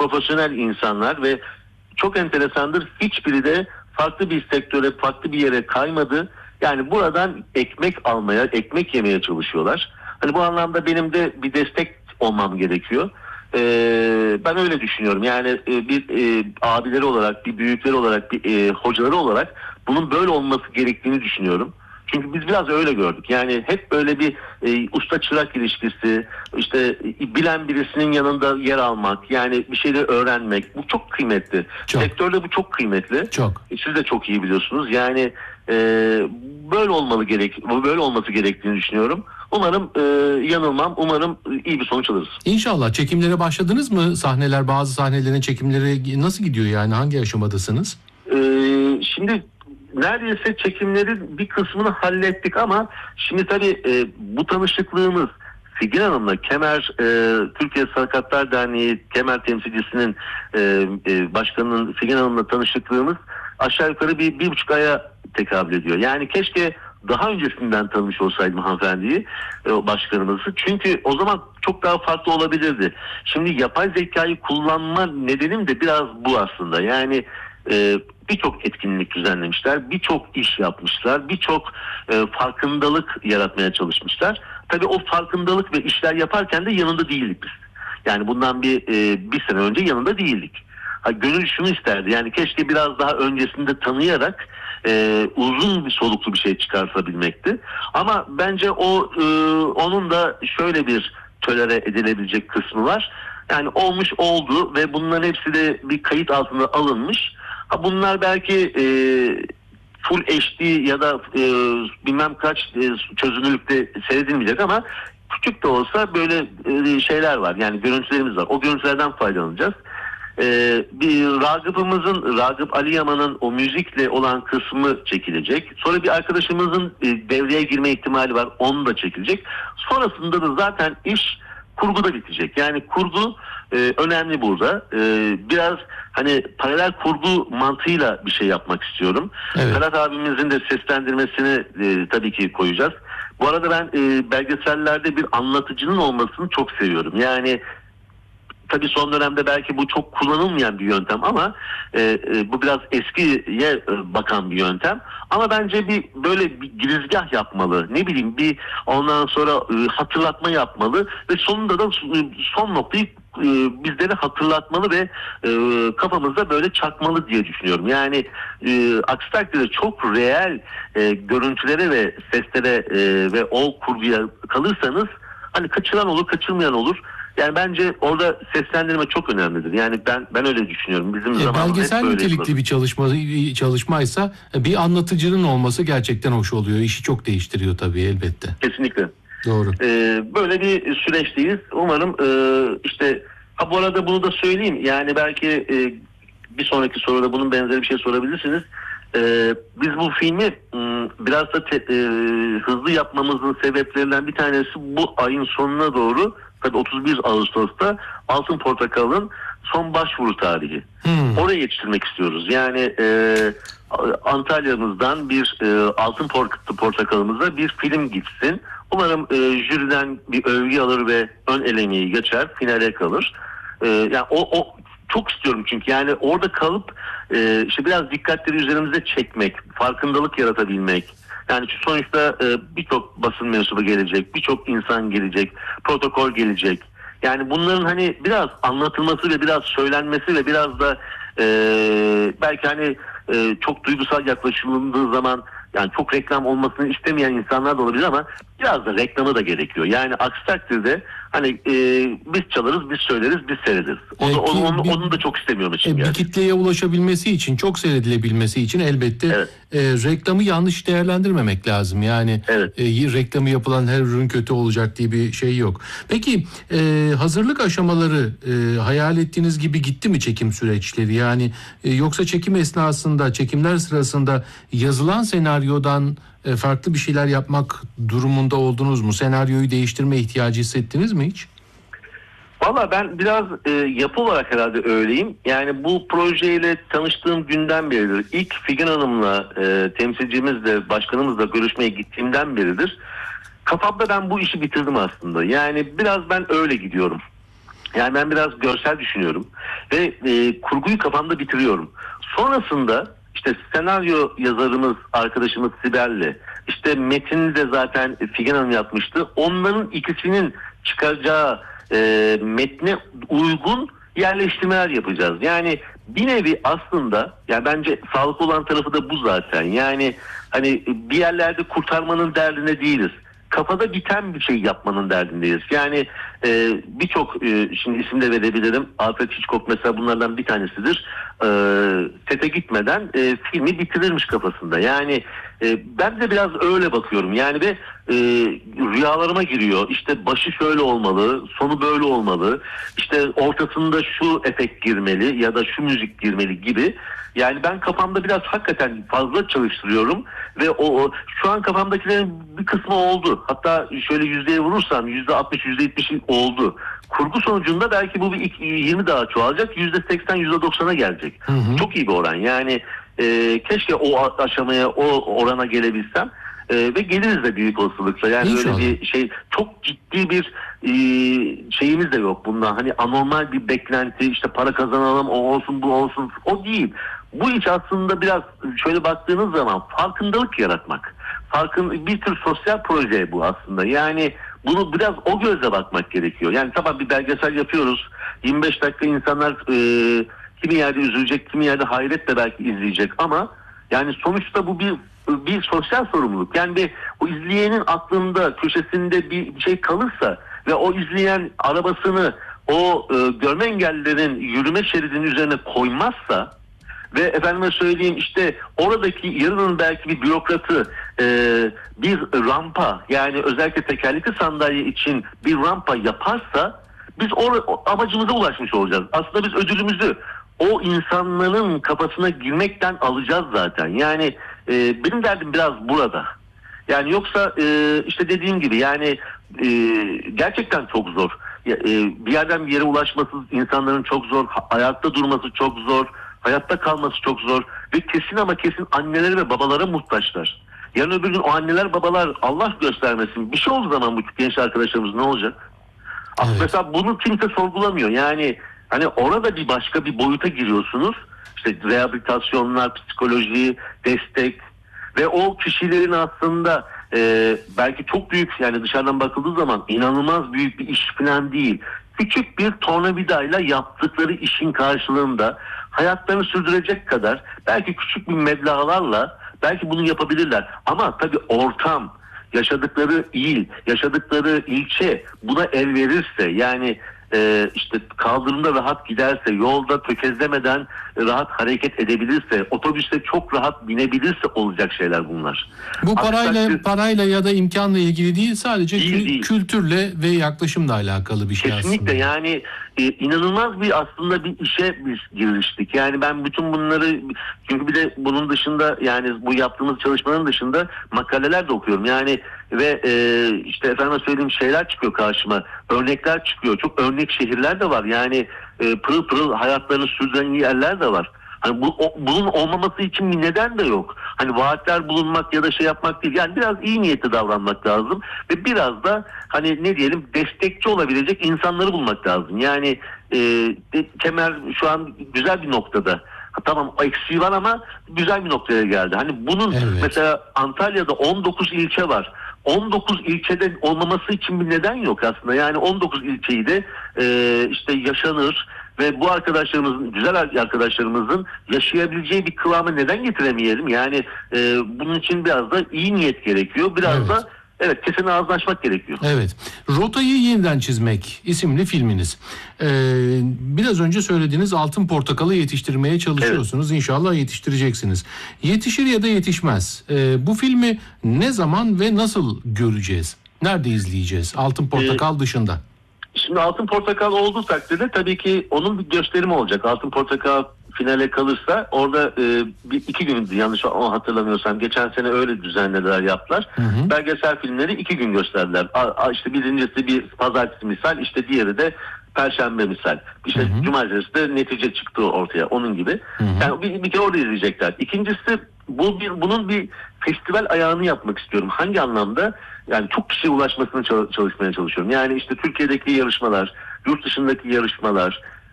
profesyonel insanlar ve çok enteresandır, hiçbiri de farklı bir sektöre, farklı bir yere kaymadı. Yani buradan ekmek almaya, ekmek yemeye çalışıyorlar. Hani bu anlamda benim de bir destek olmam gerekiyor. Ben öyle düşünüyorum. Yani bir abileri olarak, bir büyükleri olarak, bir hocaları olarak bunun böyle olması gerektiğini düşünüyorum. Çünkü biz biraz öyle gördük. Yani hep böyle bir usta çırak ilişkisi, işte bilen birisinin yanında yer almak, yani bir şeyleri öğrenmek, bu çok kıymetli. Çok. Sektörde bu çok kıymetli. Çok. Siz de çok iyi biliyorsunuz. Yani böyle olması gerektiğini düşünüyorum. Umarım yanılmam. Umarım iyi bir sonuç alırız. İnşallah. Çekimlere başladınız mı? Bazı sahnelerin çekimleri nasıl gidiyor yani? Hangi aşamadasınız? Şimdi neredeyse çekimlerin bir kısmını hallettik ama şimdi tabii bu tanışıklığımız Figen Hanım'la Türkiye Sakatlar Derneği Kemer temsilcisinin başkanının Figen Hanım'la tanışıklığımız aşağı yukarı bir buçuk aya tekabül ediyor. Yani keşke daha öncesinden tanımış olsaydım hanımefendiyi, başkanımızı. Çünkü o zaman çok daha farklı olabilirdi. Şimdi yapay zekayı kullanma nedenim de biraz bu aslında. Yani birçok etkinlik düzenlemişler, birçok iş yapmışlar, birçok farkındalık yaratmaya çalışmışlar. Tabii o farkındalık ve işler yaparken de yanında değildik biz. Yani bundan bir sene önce yanında değildik. Gönül şunu isterdi, yani keşke biraz daha öncesinde tanıyarak uzun bir soluklu bir şey çıkartabilmekti. Ama bence onun da şöyle bir tolere edilebilecek kısmı var. Yani olmuş oldu ve bunların hepsi de bir kayıt altına alınmış. Bunlar belki Full HD ya da bilmem kaç çözünürlükte seyredilmeyecek ama küçük de olsa böyle şeyler var. Yani görüntülerimiz var. O görüntülerden faydalanacağız. Bir Ragıp Ali Yaman'ın o müzikle olan kısmı çekilecek. Sonra bir arkadaşımızın devreye girme ihtimali var. Onu da çekilecek. Sonrasında da zaten iş kurguda bitecek. Yani kurgu önemli burada. Biraz hani paralel kurgu mantığıyla bir şey yapmak istiyorum. Evet. Ferhat abimizin de seslendirmesini tabii ki koyacağız. Bu arada ben belgesellerde bir anlatıcının olmasını çok seviyorum. Yani tabii son dönemde belki bu çok kullanılmayan bir yöntem ama bu biraz eskiye bakan bir yöntem. Ama bence böyle bir girizgah yapmalı. Ne bileyim ondan sonra hatırlatma yapmalı ve sonunda da son noktayı bizlere hatırlatmalı ve kafamızda böyle çakmalı diye düşünüyorum. Yani aksi takdirde çok reel görüntülere ve seslere ve o kurguya kalırsanız hani kaçıran olur, kaçırmayan olur. Yani bence orada seslendirme çok önemlidir. Yani ben öyle düşünüyorum. Bizim zamanımızda belgesel nitelikli bir çalışmaysa bir anlatıcının olması gerçekten hoş oluyor. İşi çok değiştiriyor tabii, elbette. Kesinlikle. Doğru. Böyle bir süreçteyiz. Umarım bu arada bunu da söyleyeyim. Yani belki bir sonraki soruda bunun benzeri bir şey sorabilirsiniz. Biz bu filmi biraz da hızlı yapmamızın sebeplerinden bir tanesi bu ayın sonuna doğru, tabii 31 Ağustos'ta Altın Portakal'ın son başvuru tarihi. Oraya yetiştirmek istiyoruz. Yani Antalya'mızdan bir Altın Portakal'ımıza bir film gitsin. Umarım jüriden bir övgü alır ve ön elemeyi geçer, finale kalır. Yani o çok istiyorum çünkü yani orada kalıp işte biraz dikkatleri üzerimize çekmek, farkındalık yaratabilmek. Yani sonuçta birçok basın mensubu gelecek, birçok insan gelecek, protokol gelecek. Yani bunların hani biraz anlatılması ve biraz söylenmesi ve biraz da belki hani çok duygusal yaklaşıldığı zaman yani çok reklam olmasını istemeyen insanlar da olabilir ama biraz da reklamı da gerekiyor. Yani aksi takdirde hani biz çalarız, biz söyleriz, biz seyrederiz. Onu da çok istemiyorum için. Bir kitleye ulaşabilmesi için, çok seyredilebilmesi için elbette reklamı yanlış değerlendirmemek lazım. Yani reklamı yapılan her ürün kötü olacak diye bir şey yok. Peki hazırlık aşamaları hayal ettiğiniz gibi gitti mi çekim süreçleri? Yani yoksa çekim esnasında, çekimler sırasında yazılan senaryodan farklı bir şeyler yapmak durumunda oldunuz mu? Senaryoyu değiştirme ihtiyacı hissettiniz mi hiç? Valla ben biraz yapı olarak herhalde öyleyim. Yani bu projeyle tanıştığım günden beridir. İlk Figen Hanım'la, temsilcimizle, başkanımızla görüşmeye gittiğimden beridir. Kafamda ben bu işi bitirdim aslında. Yani biraz ben öyle gidiyorum. Yani ben biraz görsel düşünüyorum ve kurguyu kafamda bitiriyorum. Sonrasında işte senaryo yazarımız, arkadaşımız Sibel'le, işte metini de zaten Figen Hanım yapmıştı. Onların ikisinin çıkaracağı metne uygun yerleştirmeler yapacağız. Yani bir nevi aslında, yani bence sağlıklı olan tarafı da bu zaten. Yani hani bir yerlerde kurtarmanın derdinde değiliz. Kafada biten bir şey yapmanın derdindeyiz. Yani birçok şimdi isim de verebilirim. Alfred Hitchcock mesela bunlardan bir tanesidir. Sete gitmeden filmi bitirirmiş kafasında. Yani ben de biraz öyle bakıyorum. Yani ve rüyalarıma giriyor. İşte başı şöyle olmalı, sonu böyle olmalı. İşte ortasında şu efekt girmeli ya da şu müzik girmeli gibi. Yani ben kafamda biraz hakikaten fazla çalıştırıyorum ve o şu an kafamdakilerin bir kısmı oldu. Hatta şöyle yüzdeye vurursam %60, %70 oldu. Kurgu sonucunda belki bu bir 20 daha çoğalacak. %80, %90'a gelecek. Hı hı. Çok iyi bir oran. Yani keşke o aşamaya, o orana gelebilsem. Ve geliriz de büyük olasılıkla. Yani İnşallah. öyle bir şey, çok ciddi bir şeyimiz de yok bundan. Hani anormal bir beklenti, işte para kazanalım, o olsun bu olsun, o değil. Bu iş aslında biraz şöyle baktığınız zaman farkındalık yaratmak. Bir tür sosyal proje bu aslında. Yani bunu biraz o gözle bakmak gerekiyor. Yani tamam, bir belgesel yapıyoruz. 25 dakika insanlar kimi yerde üzülecek, kimi yerde hayretle belki izleyecek ama yani sonuçta bu bir sosyal sorumluluk. Yani o izleyenin aklında, köşesinde bir şey kalırsa ve o izleyen arabasını o görme engellilerin yürüme şeridinin üzerine koymazsa ve efendime söyleyeyim işte oradaki yarının belki bir bürokratı bir rampa, yani özellikle tekerlekli sandalye için bir rampa yaparsa biz amacımıza ulaşmış olacağız. Aslında biz ödülümüzü o insanların kafasına girmekten alacağız zaten. Yani benim derdim biraz burada. Yani yoksa işte dediğim gibi yani gerçekten çok zor. Bir yerden bir yere ulaşması insanların çok zor. Hayatta durması çok zor. Hayatta kalması çok zor. Ve kesin ama kesin annelere ve babalara muhtaçlar. Yarın öbür gün o anneler babalar Allah göstermesin bir şey olduğu zaman bu genç arkadaşlarımız ne olacak? Evet. Mesela bunu kimse sorgulamıyor. Yani hani orada bir başka bir boyuta giriyorsunuz. İşte rehabilitasyonlar, psikoloji, destek ve o kişilerin aslında belki çok büyük, yani dışarıdan bakıldığı zaman inanılmaz büyük bir iş falan değil. Küçük bir tornavidayla yaptıkları işin karşılığında hayatlarını sürdürecek kadar belki küçük bir meblağlarla belki bunu yapabilirler. Ama tabii ortam, yaşadıkları il, yaşadıkları ilçe buna el verirse, yani işte kaldırımda rahat giderse, yolda tökezlemeden rahat hareket edebilirse, otobüste çok rahat binebilirse olacak şeyler bunlar. Bu parayla ya da imkanla ilgili değil, sadece değil. Kültürle ve yaklaşımla alakalı bir şey Kesinlikle aslında. yani inanılmaz bir aslında bir işe biz giriştik. Yani ben bütün bunları, çünkü bir de bunun dışında, yani bu yaptığımız çalışmanın dışında makaleler de okuyorum. Yani ve işte efendim söylediğim şeyler çıkıyor karşıma. Örnekler çıkıyor. Çok örnek şehirler de var. Yani pırıl pırıl hayatlarını sürdüren yerler de var. Hani bunun olmaması için bir neden de yok. Hani vaatler bulunmak ya da şey yapmak değil. Yani biraz iyi niyetli davranmak lazım. Ve biraz da hani ne diyelim, destekçi olabilecek insanları bulmak lazım. Yani Kemer şu an güzel bir noktada. Tamam, eksiği var ama güzel bir noktaya geldi. Hani bunun mesela Antalya'da 19 ilçe var. 19 ilçede olmaması için bir neden yok aslında. Yani 19 ilçeyi de işte yaşanır ve bu arkadaşlarımızın, güzel arkadaşlarımızın yaşayabileceği bir kıvama neden getiremeyelim? Yani bunun için biraz da iyi niyet gerekiyor. Biraz da kesin ağzını açmak gerekiyor. Evet. Rotayı Yeniden Çizmek isimli filminiz. Biraz önce söylediğiniz Altın Portakal'ı yetiştirmeye çalışıyorsunuz. Evet. İnşallah yetiştireceksiniz. Yetişir ya da yetişmez. Bu filmi ne zaman ve nasıl göreceğiz? Nerede izleyeceğiz? Altın Portakal dışında. Şimdi Altın Portakal olduğu takdirde tabii ki onun bir gösterimi olacak. Altın Portakal finale kalırsa orada iki gündü, yanlış hatırlamıyorsam. Geçen sene öyle düzenlediler, yaptılar. Hı hı. Belgesel filmleri 2 gün gösterdiler. İşte birincisi bir pazartesi misal, işte diğeri de perşembe misal. İşte hı hı. Cumartesi de netice çıktı ortaya, onun gibi. Hı hı. Yani bir kere orada izleyecekler. İkincisi bunun bir festival ayağını yapmak istiyorum. Hangi anlamda? Yani çok kişiye ulaşmasını çalışmaya çalışıyorum. Yani işte Türkiye'deki yarışmalar, yurt dışındaki yarışmalar,